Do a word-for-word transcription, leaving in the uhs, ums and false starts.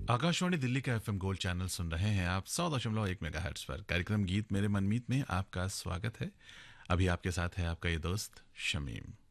आकाशवाणी दिल्ली का FM gold channel सुन रहे हैं आप सौ दशमलव एक मेगा हर्ट्स पर। कार्यक्रम गीत मेरे मनमीत में आपका स्वागत है। अभी आपके साथ है आपका ये दोस्त शमीम।